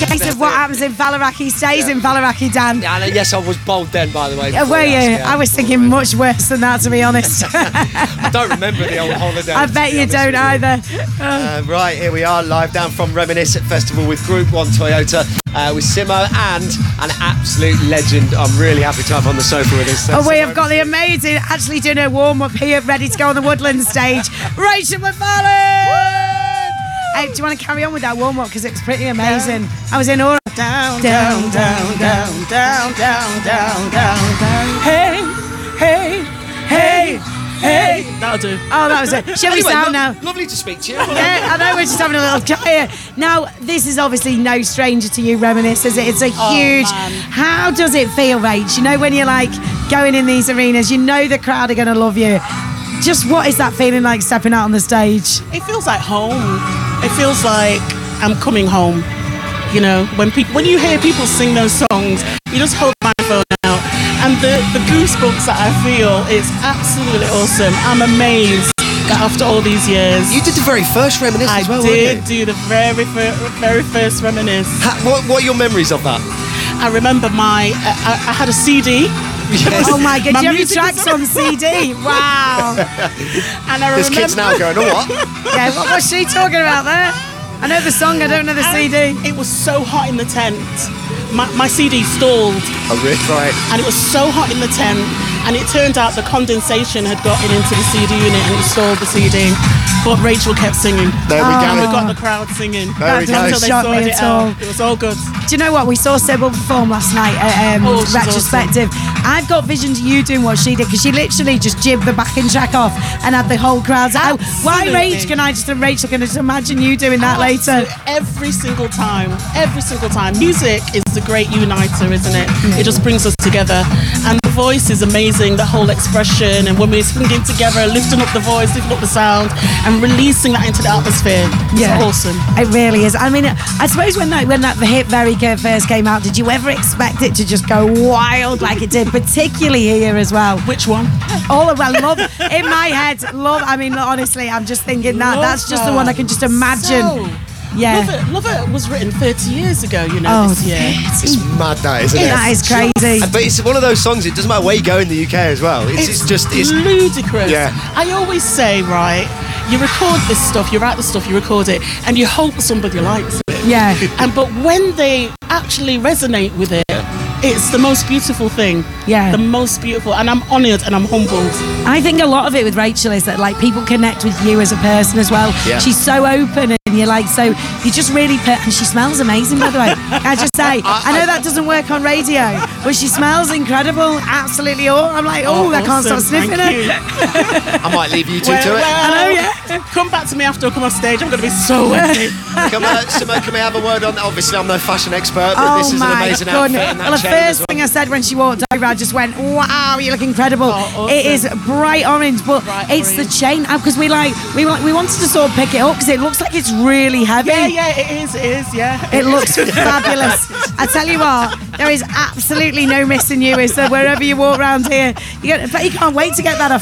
case of what happens in Faliraki stays in Faliraki, Dan. Yeah, yes, I was bold then, by the way. Were you? I was thinking much worse than that, to be honest. I don't remember the old holiday. I bet you don't either. Right, here we are, live down from Reminisce Festival with Group 1 Toyota, with Simo and an absolute legend. I'm really happy to have on the sofa with us. We have got the amazing, actually doing a warm-up here, ready to go on the Woodland stage, Rachel McFarlane! Hey, do you want to carry on with that warm-up? Because it's pretty amazing. I was in awe. Down, down, down, down, down, down, down, down. Hey, hey, hey, hey. That'll do. Oh, that was it. Shall we sound now? Lovely to speak to you. Yeah, I know, we're just having a little chat here. Now, this is obviously no stranger to you, Reminisce, is it? It's a huge... How does it feel, Rach? You know, when you're like going in these arenas, you know the crowd are going to love you. Just what is that feeling like stepping out on the stage? It feels like home. It feels like I'm coming home. You know, when you hear people sing those songs, you just hold the microphone out, and the goosebumps that I feel is absolutely awesome. I'm amazed that after all these years. You did the very first Reminisce as well, I did do the very first Reminisce. What are your memories of that? I remember I had a CD. Yes. Oh my God, you have your tracks on CD. Wow. And I There's kids now going, oh what? Yeah, what was she talking about there? I know the song, I don't know the CD. It was so hot in the tent. My CD stalled. Oh, really? Right. And it was so hot in the tent, and it turned out the condensation had gotten into the CD unit and it stalled the CD. But Rachel kept singing. There we go. And we got the crowd singing. There we go. Until they sorted it out. It was all good. Do you know what? We saw Sybil perform last night at Retrospective. Awesome. I've got visions of you doing what she did, because she literally just jibbed the backing track off and had the whole crowd out. Why, Rach? Rachel, can I just imagine you doing that later? Every single time. Every single time. Music is the great uniter, isn't it? It just brings us together. And the voice is amazing, the whole expression, and when we're singing together, lifting up the voice, lifting up the sound, and releasing that into the atmosphere. It's awesome. It really is. I mean, I suppose when the hit Very Good first came out, did you ever expect it to just go wild like it did, particularly here as well? Which one? Love. In my head, love. I mean, honestly, I'm just thinking that's just the one I can just imagine. Yeah. Love It was written 30 years ago, you know, this year. It's mad, that, isn't it? That is crazy. But it's one of those songs, it doesn't matter where you go in the UK as well. It's ludicrous. Yeah. I always say, right, you record this stuff, you write the stuff, you record it, and you hope somebody likes it. Yeah. But when they actually resonate with it, it's the most beautiful thing. Yeah. The most beautiful. And I'm honoured and I'm humbled. I think a lot of it with Rachel is that, like, people connect with you as a person as well. Yeah. She's so open, and you're like, so you just really and she smells amazing, by the way. I just say, I know that doesn't work on radio, but she smells incredible. Absolutely. I'm like, I can't stop sniffing her. I might leave you two to it. I know, yeah. Come back to me after I come off stage. I'm going to be so wet. Simo, can we have a word on that? Obviously, I'm no fashion expert, but this is an amazing outfit. And that the first thing I said when she walked over, I just went, wow, you look incredible. Awesome. It is bright orange, but it's the chain, because we wanted to sort of pick it up because it looks like it's really heavy. Yeah, it is, yeah. It looks fabulous. I tell you what, there is absolutely no missing you, is there? Wherever you walk around here, you can't wait to get that off